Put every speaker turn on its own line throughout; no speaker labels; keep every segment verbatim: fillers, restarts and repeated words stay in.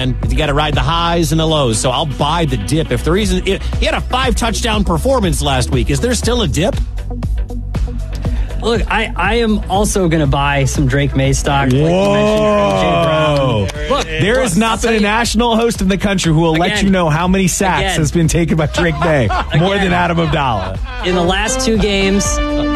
man. You got to ride the highs and the lows. So I'll buy the dip. If there isn't, it, he had a five touchdown performance last week. Is there still a dip?
Look, I, I am also going to buy some Drake May stock. Like
Whoa.
you mentioned, A J Brown. Look,
there
look,
has not been a national host in the country who will
Again,
let you know how many sacks
again.
has been taken by Drake May. More
Again.
than Adam Abdallah.
In the last two games,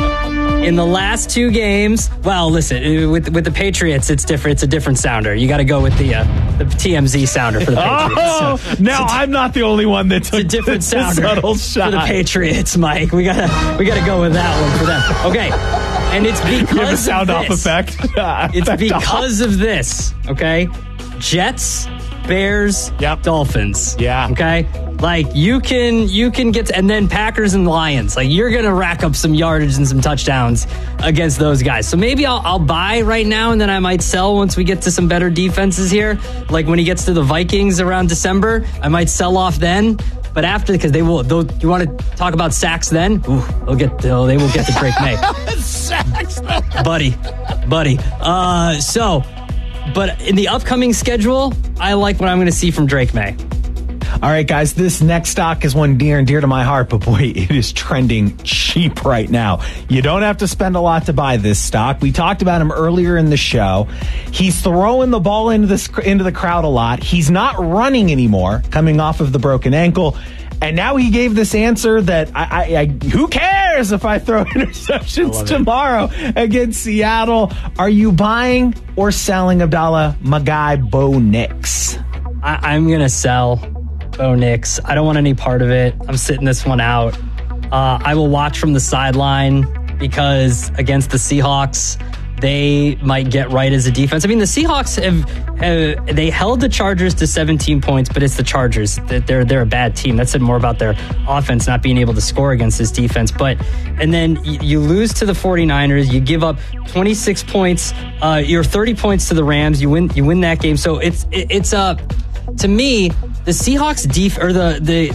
in the last two games, well, listen, with with the Patriots, it's different. It's a different sounder. You got to go with the uh, the T M Z sounder for the Patriots.
Oh,
So,
now I'm not the only one that took
it's a different
the
sounder
subtle
for
shot.
the Patriots, Mike. We gotta we gotta go with that one for them. Okay, and it's because
You have a sound
of
off
this.
effect.
It's
Effect
because of this. Okay, Jets, Bears,
Yep.
Dolphins.
Yeah.
Okay. Like you can you can get to, and then Packers and Lions. Like you're gonna rack up some yardage and some touchdowns against those guys. So maybe I'll I'll buy right now and then I might sell once we get to some better defenses here. Like when he gets to the Vikings around December, I might sell off then. But after, because they will, they'll, you want to talk about sacks then? Ooh, they'll get, they'll, they will get to Drake May.
Sacks.
buddy, buddy. Uh, so, but in the upcoming schedule, I like what I'm going to see from Drake May.
All right, guys, this next stock is one near and dear to my heart, but boy, it is trending cheap right now. You don't have to spend a lot to buy this stock. We talked about him earlier in the show. He's throwing the ball into the, into the crowd a lot. He's not running anymore, coming off of the broken ankle. And now he gave this answer that I, I, I who cares if I throw interceptions tomorrow against Seattle? Are you buying or selling, Abdallah, my guy Bo Nix?
I, I'm going to sell Bo Nix. I don't want any part of it. I'm sitting this one out. Uh, I will watch from the sideline because against the Seahawks, they might get right as a defense. I mean, the Seahawks have, have they held the Chargers to seventeen points, but it's the Chargers. They're they're a bad team. That said more about their offense not being able to score against this defense. But and then you lose to the 49ers. You give up twenty-six points. Uh, you're thirty points to the Rams. You win. You win that game. So it's it, it's a uh, to me the Seahawks def or the the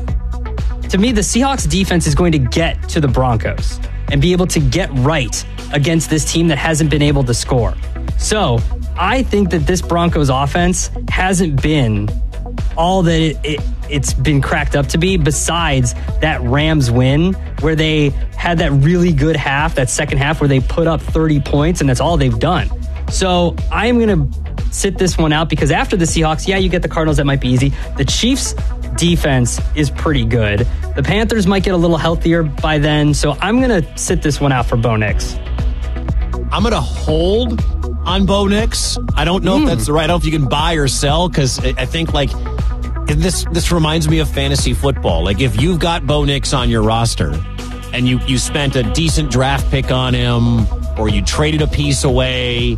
the to me the Seahawks defense is going to get to the Broncos and be able to get right against this team that hasn't been able to score. So I think that this Broncos offense hasn't been all that it, it, it's been cracked up to be, besides that Rams win where they had that really good half, that second half where they put up thirty points, and that's all they've done. So I am going to sit this one out because after the Seahawks, yeah, you get the Cardinals. That might be easy. The Chiefs defense is pretty good. The Panthers might get a little healthier by then. So I'm going to sit this one out for Bo Nix.
I'm going to hold on Bo Nix. I don't know mm. if that's the right. I don't know if you can buy or sell because I think like this this reminds me of fantasy football. Like if you've got Bo Nix on your roster and you, you spent a decent draft pick on him or you traded a piece away,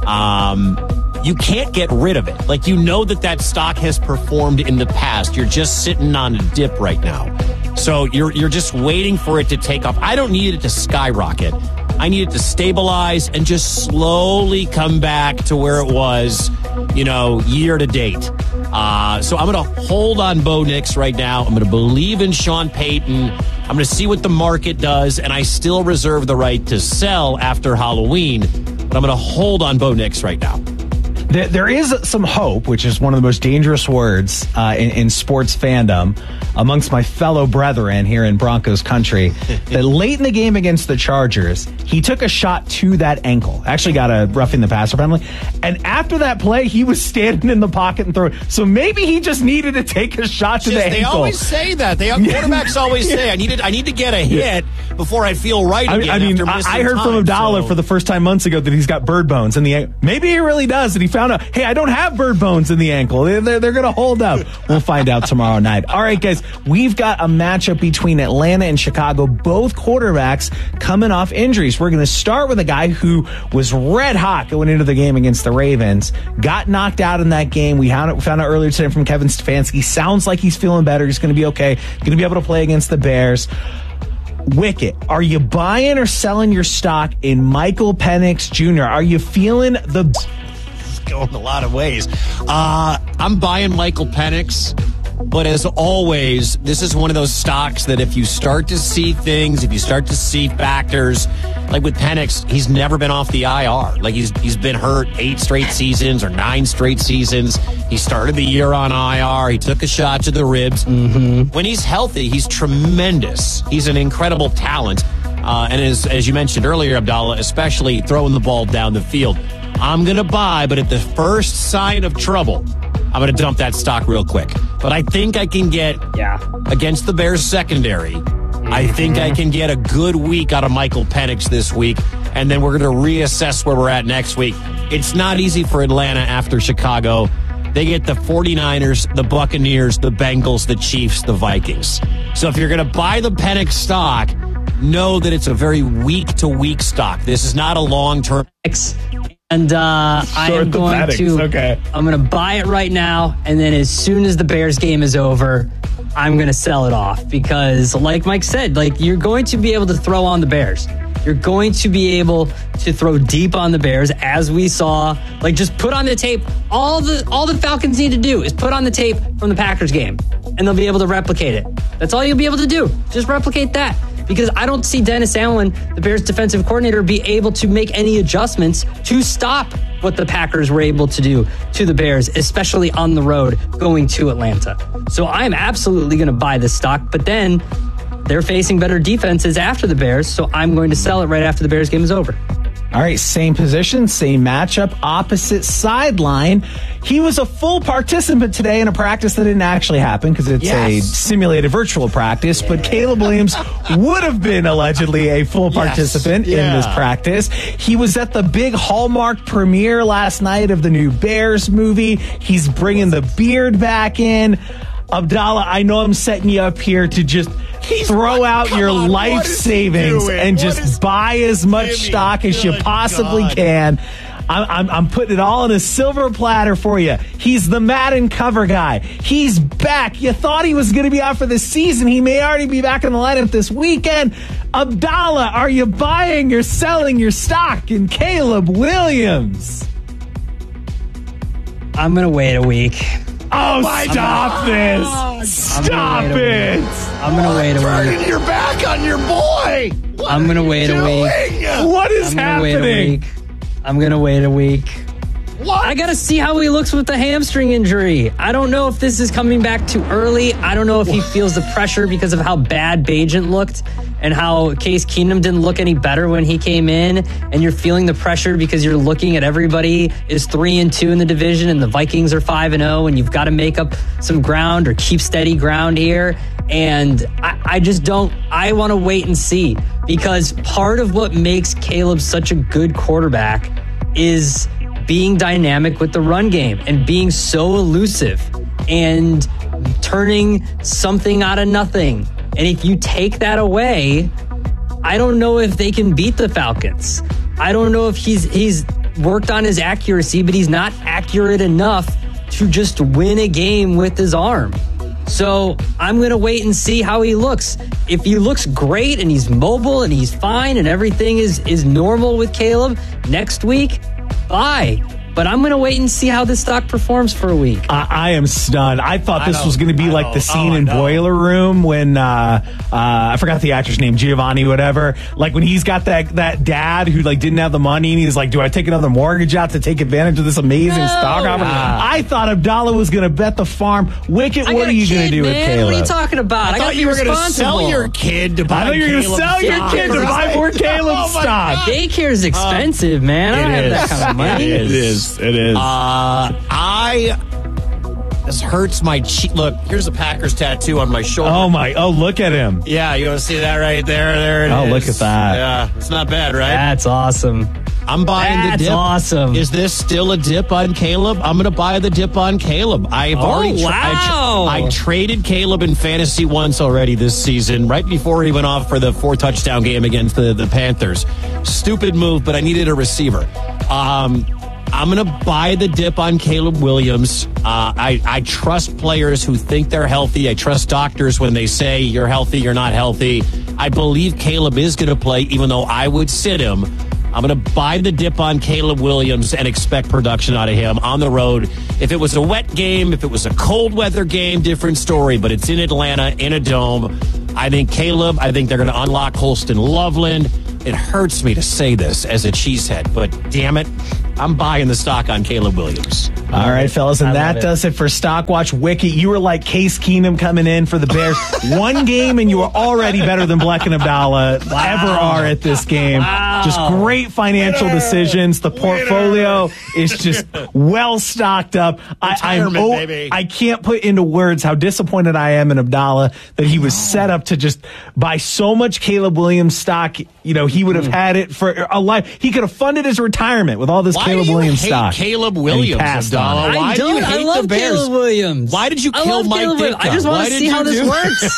um, you can't get rid of it. Like you know that that stock has performed in the past. You're just sitting on a dip right now. So you're you're just waiting for it to take off. I don't need it to skyrocket. I need it to stabilize and just slowly come back to where it was, you know, year to date. Uh, so I'm going to hold on Bo Nix right now. I'm going to believe in Sean Payton. I'm going to see what the market does, and I still reserve the right to sell after Halloween. But I'm going to hold on Bo Nix right now.
There, there is some hope, which is one of the most dangerous words uh, in, in sports fandom amongst my fellow brethren here in Broncos country, that late in the game against the Chargers, he took a shot to that ankle. Actually got a roughing the passer penalty. And after that play, he was standing in the pocket and throwing. So maybe he just needed to take a shot to
just,
the
they
ankle.
They always say that. They quarterbacks always say, I needed, I need to get a hit before I feel right again.
I mean,
after
I,
missing
I heard
time,
from Abdallah
so.
for the first time months ago that he's got bird bones in the ankle. Maybe he really does, and he found out, hey, I don't have bird bones in the ankle. They're, they're, they're going to hold up. We'll find out tomorrow night. All right, guys, we've got a matchup between Atlanta and Chicago, both quarterbacks coming off injuries. We're going to start with a guy who was red hot going into the game against the Ravens, got knocked out in that game. We found out, found out earlier today from Kevin Stefanski. Sounds like he's feeling better. He's going to be okay. Going to be able to play against the Bears. Wicket, are you buying or selling your stock in Michael Penix Junior? Are you feeling the...
It's going a lot of ways. Uh, I'm buying Michael Penix, But as always, this is one of those stocks that if you start to see things, if you start to see factors, like with Penix, he's never been off the I R. Like he's he's been hurt eight straight seasons or nine straight seasons. He started the year on I R. He took a shot to the ribs.
Mm-hmm.
When he's healthy, he's tremendous. He's an incredible talent. Uh, and as, as you mentioned earlier, Abdallah, especially throwing the ball down the field. I'm going to buy, but at the first sign of trouble, I'm going to dump that stock real quick. But I think I can get,
yeah.
against the Bears secondary, mm-hmm. I think I can get a good week out of Michael Penix this week, and then we're going to reassess where we're at next week. It's not easy for Atlanta after Chicago. They get the 49ers, the Buccaneers, the Bengals, the Chiefs, the Vikings. So if you're going to buy the Penix stock, know that it's a very week-to-week stock. This is not a long-term.
And uh, I am going to okay. I'm going to buy it right now, and then as soon as the Bears game is over, I'm going to sell it off because, like Mike said, like you're going to be able to throw on the Bears. You're going to be able to throw deep on the Bears, as we saw. Like just put on the tape. All the all the Falcons need to do is put on the tape from the Packers game, and they'll be able to replicate it. That's all you'll be able to do. Just replicate that. Because I don't see Dennis Allen, the Bears defensive coordinator, be able to make any adjustments to stop what the Packers were able to do to the Bears, especially on the road going to Atlanta. So I'm absolutely going to buy this stock, but then they're facing better defenses after the Bears, so I'm going to sell it right after the Bears game is over.
All right, same position, same matchup, opposite sideline. He was a full participant today in a practice that didn't actually happen because it's yes. a simulated virtual practice, yeah. but Caleb Williams would have been allegedly a full participant yes. yeah. in this practice. He was at the big Hallmark premiere last night of the new Bears movie. He's bringing the beard back in. Abdallah, I know I'm setting you up here to just He's throw what? out Come your on, life savings and what just buy as much Jimmy? stock as Good you possibly God. can. I'm, I'm, I'm putting it all on a silver platter for you. He's the Madden cover guy. He's back. You thought he was going to be out for the season. He may already be back in the lineup this weekend. Abdallah, are you buying or selling your stock in Caleb Williams?
I'm going to wait a week.
Oh, stop this! Stop it!
I'm gonna wait a week.
Turning your back on your boy. What
I'm gonna wait
doing?
a week.
What is
I'm
happening?
Wait a week. I'm gonna wait a week.
What?
I gotta see how he looks with the hamstring injury. I don't know if this is coming back too early. I don't know if he feels the pressure because of how bad Bagent looked and how Case Keenum didn't look any better when he came in. And you're feeling the pressure because you're looking at everybody is three and two in the division and the Vikings are five and zero, and you've got to make up some ground or keep steady ground here. And I, I just don't. I want to wait and see because part of what makes Caleb such a good quarterback is being dynamic with the run game and being so elusive and turning something out of nothing. And if you take that away, I don't know if they can beat the Falcons. I don't know if he's he's worked on his accuracy, but he's not accurate enough to just win a game with his arm. So I'm going to wait and see how he looks. If he looks great and he's mobile and he's fine and everything is, is normal with Caleb next week, buy. But I'm going to wait and see how this stock performs for a week.
I, I am stunned. I thought this was going to be like the scene oh, in Boiler Room when, uh, uh, I forgot the actor's name, Giovanni, whatever. Like when he's got that, that dad who like didn't have the money and he's like, do I take another mortgage out to take advantage of this amazing no. stock offer? Uh, I thought Abdallah was going to bet the farm. Wicket, what are you going to do
man.
with Caleb?
What are you talking about?
I, I
thought
you were going to sell your kid to buy
I thought you were going to sell your
stock.
kid to buy more Caleb
oh
stock.
Daycare is expensive, uh, man. I don't have
is.
that kind of money.
It is. It is. Uh, I this hurts my cheek. Look, here's a Packers tattoo on my shoulder.
Oh my! Oh, look at him.
Yeah, you want to see that right there? There it
oh,
is.
Oh, look at that.
Yeah, it's not bad, right?
That's awesome.
I'm buying
That's
the dip.
awesome.
Is this still a dip on Caleb? I'm going to buy the dip on Caleb. I've
oh,
already tra-
wow.
I, tra- I traded Caleb in fantasy once already this season, right before he went off for the four touchdown game against the, the Panthers. Stupid move, but I needed a receiver. Um, I'm going to buy the dip on Caleb Williams. Uh, I, I trust players who think they're healthy. I trust doctors when they say you're healthy, you're not healthy. I believe Caleb is going to play, even though I would sit him. I'm going to buy the dip on Caleb Williams and expect production out of him on the road. If it was a wet game, if it was a cold weather game, different story. But it's in Atlanta, in a dome. I think Caleb, I think they're going to unlock Holston Loveland. It hurts me to say this as a cheesehead, but damn it, I'm buying the stock on Caleb Williams.
All right, fellas, and that
it.
does it for Stockwatch Wiki. You were like Case Keenum coming in for the Bears. One game, and you were already better than Bleck and Abdallah wow. ever are at this game.
Wow.
Just great financial decisions. The portfolio is just well stocked up. I, I'm oh,
baby.
I can't put into words how disappointed I am in Abdallah that he was set up to just buy so much Caleb Williams stock. You know, he would have mm. had it for a life. He could have funded his retirement with all this
Why
Caleb
do you
Williams
hate
stock.
Caleb Williams, Abdallah? Why
I
do
don't.
you hate
I love
the Bears?
Caleb Williams.
Why did you
I
kill
love
Mike
Caleb
Ditka?
I just want
Why
to
did
see
you
how this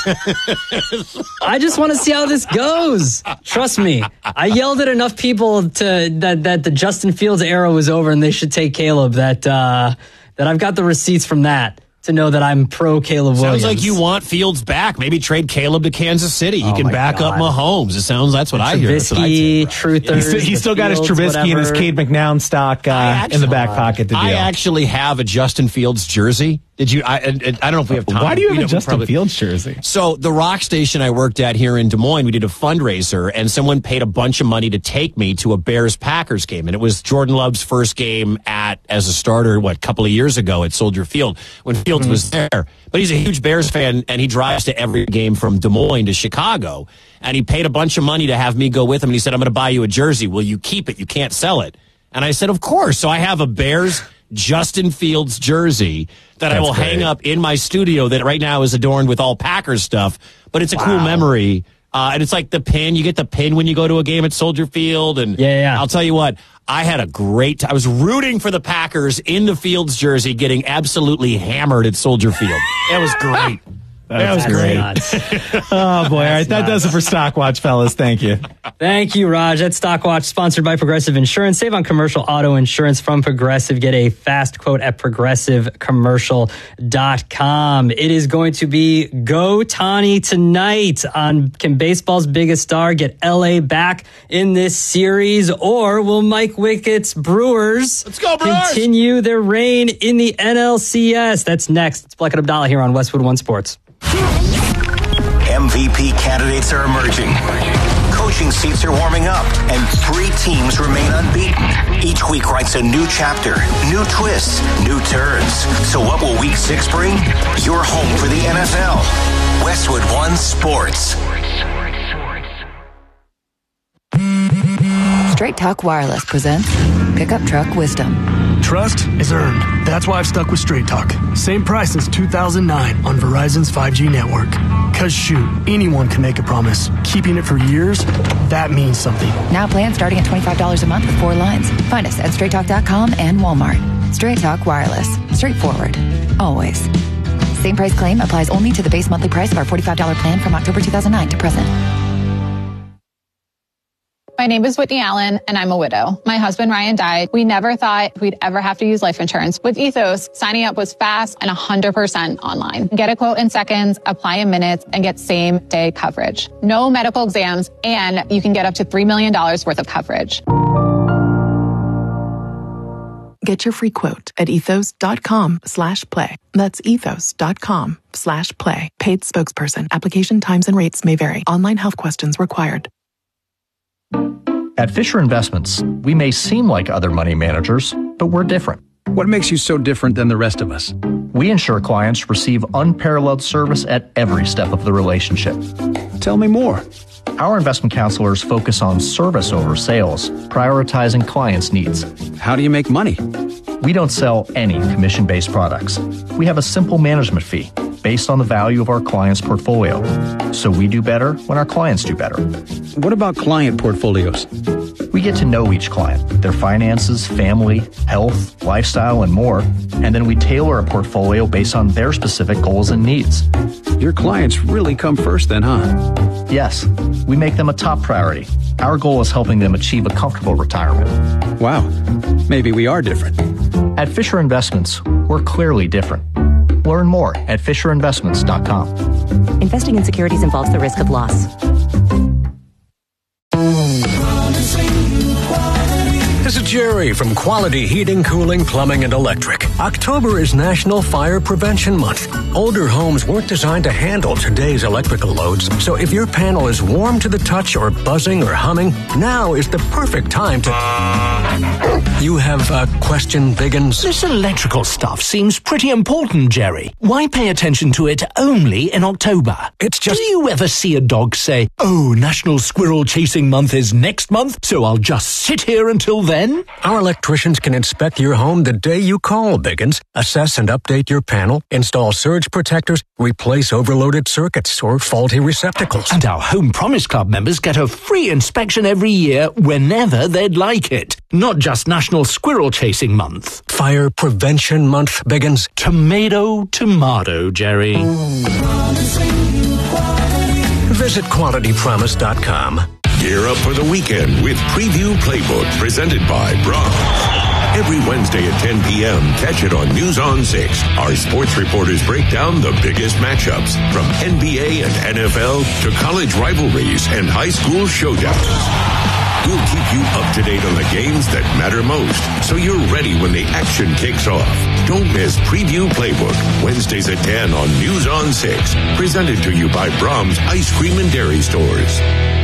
do-
works. I just want to see how this goes. Trust me. I yelled at enough people to that that the Justin Fields era was over and they should take Caleb. That uh, that I've got the receipts from that to know that I'm pro Caleb Williams.
Sounds like you want Fields back. Maybe trade Caleb to Kansas City. He
oh
can back
God.
up Mahomes. It sounds that's what
the
I hear. That's what I
Trubisky,
take,
Truthers.
He's still, he's still got his
Fields,
Trubisky and his
whatever.
Cade McNown stock uh,
actually,
in the back pocket to deal.
I actually have a Justin Fields jersey. Did you? I, I, I don't know if we have time.
Why do you have
we
a Justin
probably,
Fields jersey?
So the rock station I worked at here in Des Moines, we did a fundraiser, and someone paid a bunch of money to take me to a Bears-Packers game, and it was Jordan Love's first game at as a starter, what, a couple of years ago at Soldier Field when Fields mm-hmm. was there. But he's a huge Bears fan, and he drives to every game from Des Moines to Chicago, and he paid a bunch of money to have me go with him, and he said, I'm going to buy you a jersey. Will you keep it? You can't sell it. And I said, of course. So I have a Bears Justin Fields jersey that That's I will great. hang up in my studio that right now is adorned with all Packers stuff, but it's a wow. cool memory. Uh, and it's like the pin. You get the pin when you go to a game at Soldier Field. And
yeah, yeah.
I'll tell you what, I had a great time. I was rooting for the Packers in the Fields jersey, getting absolutely hammered at Soldier Field. It was great. That was great.
Oh, boy. All right. That does it for Stockwatch, fellas. Thank you.
Thank you, Raj. That's Stockwatch, sponsored by Progressive Insurance. Save on commercial auto insurance from Progressive. Get a fast quote at progressive commercial dot com. It is going to be Go Tawny tonight on Can Baseball's Biggest Star get L A back in this series, or will Mike Wickett's Brewers,
Let's go, Brewers!
continue their reign in the N L C S? That's next. It's Bleck and Abdallah here on Westwood One Sports.
M V P candidates are emerging. Coaching seats are warming up, and three teams remain unbeaten. Each week writes a new chapter, new twists, new turns. So what will week six bring? You're home for the N F L. Westwood One Sports.
Straight Talk Wireless presents Pickup Truck Wisdom.
Trust is earned. That's why I've stuck with Straight Talk. Same price since two thousand nine on Verizon's five G network. Cause shoot, anyone can make a promise. Keeping it for years, that means something.
Now plans starting at twenty-five dollars a month with four lines. Find us at straight talk dot com and Walmart. Straight Talk Wireless. Straightforward. Always. Same price claim applies only to the base monthly price of our forty-five dollars plan from October two thousand nine to present.
My name is Whitney Allen, and I'm a widow. My husband, Ryan, died. We never thought we'd ever have to use life insurance. With Ethos, signing up was fast and one hundred percent online. Get a quote in seconds, apply in minutes, and get same-day coverage. No medical exams, and you can get up to three million dollars worth of coverage.
Get your free quote at ethos dot com slash play. That's ethos dot com slash play. Paid spokesperson. Application times and rates may vary. Online health questions required.
At Fisher Investments, we may seem like other money managers, but we're different.
What makes you so different than the rest of us?
We ensure clients receive unparalleled service at every step of the relationship.
Tell me more.
Our investment counselors focus on service over sales, prioritizing clients' needs.
How do you make money?
We don't sell any commission-based products. We have a simple management fee based on the value of our client's portfolio. So we do better when our clients do better.
What about client portfolios?
We get to know each client, their finances, family, health, lifestyle, and more, and then we tailor a portfolio based on their specific goals and needs.
Your clients really come first then, huh?
Yes, we make them a top priority. Our goal is helping them achieve a comfortable retirement.
Wow, maybe we are different.
At Fisher Investments, we're clearly different. Learn more at fisher investments dot com.
Investing in securities involves the risk of loss.
This is Jerry from Quality Heating, Cooling, Plumbing, and Electric. October is National Fire Prevention Month. Older homes weren't designed to handle today's electrical loads, so if your panel is warm to the touch or buzzing or humming, now is the perfect time to... You have a question, Biggins?
This electrical stuff seems pretty important, Jerry. Why pay attention to it only in October?
It's just...
Do you ever see a dog say, oh, National Squirrel Chasing Month is next month, so I'll just sit here until then?
Our electricians can inspect your home the day you call, Biggins, assess and update your panel, install surge protectors, replace overloaded circuits or faulty receptacles.
And our Home Promise Club members get a free inspection every year whenever they'd like it. Not just National Squirrel Chasing Month.
Fire Prevention Month, Biggins.
Tomato, tomato, Jerry.
Visit quality promise dot com.
Gear up for the weekend with Preview Playbook, presented by Braum. Every Wednesday at ten p.m., catch it on News on six. Our sports reporters break down the biggest matchups, from N B A and N F L to college rivalries and high school showdowns. We'll keep you up to date on the games that matter most, so you're ready when the action kicks off. Don't miss Preview Playbook, Wednesdays at ten on News on six. Presented to you by Braum's Ice Cream and Dairy Stores.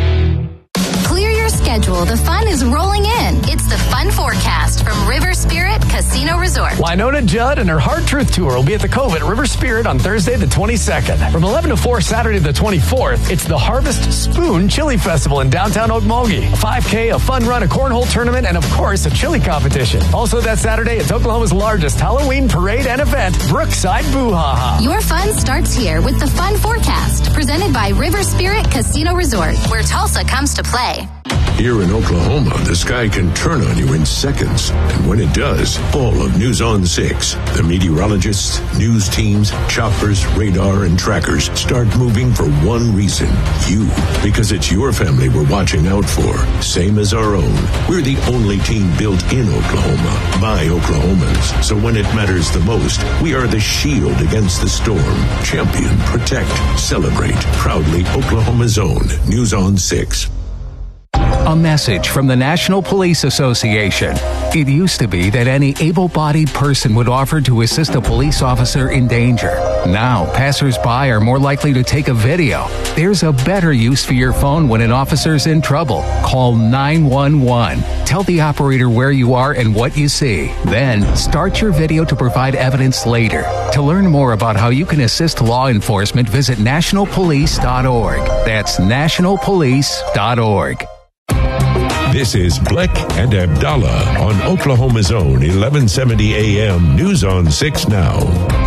Clear your schedule. The fun is rolling in. It's the Fun Forecast from River Spirit Casino Resort.
Wynonna Judd and her Hard Truth Tour will be at the Cove at River Spirit on Thursday the twenty-second. From eleven to four Saturday the twenty-fourth, it's the Harvest Spoon Chili Festival in downtown Okmulgee. A five K, a fun run, a cornhole tournament, and of course, a chili competition. Also that Saturday, it's Oklahoma's largest Halloween parade and event, Brookside Boo-Ha-Ha.
Your fun starts here with the Fun Forecast, presented by River Spirit Casino Resort, where Tulsa comes to play.
Here in Oklahoma, the sky can turn on you in seconds. And when it does, all of News on six, the meteorologists, news teams, choppers, radar, and trackers start moving for one reason. You. Because it's your family we're watching out for. Same as our own. We're the only team built in Oklahoma by Oklahomans. So when it matters the most, we are the shield against the storm. Champion, protect, celebrate. Proudly Oklahoma's own News on six.
A message from the National Police Association. It used to be that any able-bodied person would offer to assist a police officer in danger. Now, passers-by are more likely to take a video. There's a better use for your phone when an officer's in trouble. Call nine one one. Tell the operator where you are and what you see. Then, start your video to provide evidence later. To learn more about how you can assist law enforcement, visit national police dot org. That's national police dot org.
This is Bleck and Abdallah on Oklahoma's own eleven seventy A M News on six Now.